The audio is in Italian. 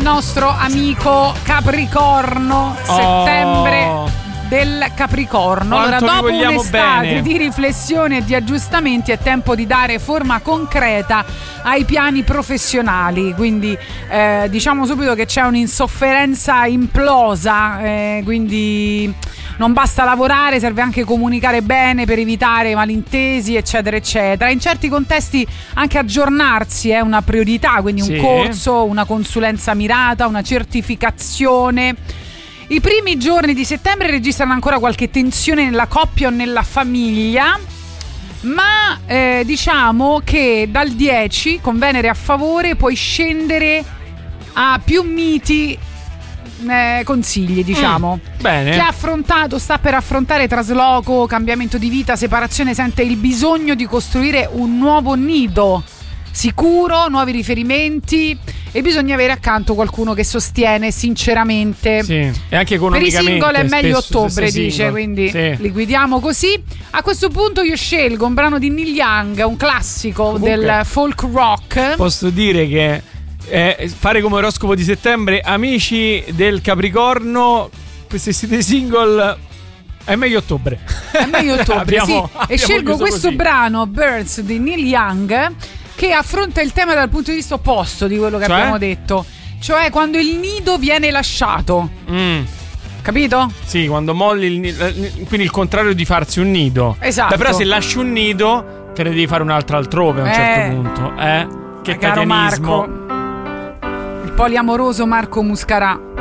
nostro amico Capricorno. Settembre del Capricorno. Allora, dopo un'estate bene di riflessione e di aggiustamenti, è tempo di dare forma concreta ai piani professionali. Quindi diciamo subito che c'è un'insofferenza implosa, quindi non basta lavorare, serve anche comunicare bene per evitare malintesi, eccetera eccetera. In certi contesti anche aggiornarsi è una priorità, quindi un corso, una consulenza mirata, una certificazione. I primi giorni di settembre registrano ancora qualche tensione nella coppia o nella famiglia, ma diciamo che dal 10, con Venere a favore, puoi scendere a più miti consigli, diciamo. Bene. Chi ha affrontato, sta per affrontare trasloco, cambiamento di vita, separazione, sente il bisogno di costruire un nuovo nido sicuro, nuovi riferimenti, e bisogna avere accanto qualcuno che sostiene sinceramente. Sì, e anche economicamente. Per i single è meglio ottobre, dice, single, quindi liquidiamo così. A questo punto io scelgo un brano di Neil Young, un classico del folk rock. Posso dire che fare come oroscopo di settembre, amici del Capricorno, se siete single è meglio ottobre. È meglio ottobre, e scelgo questo brano, Birds di Neil Young, che affronta il tema dal punto di vista opposto di quello che abbiamo detto, cioè quando il nido viene lasciato. Capito? Sì, quando molli il nido, quindi il contrario di farsi un nido. Esatto. Però se lasci un nido te ne devi fare un altro altrove a un certo punto. Che caro catianismo. Marco, il poliamoroso Marco Muscarà.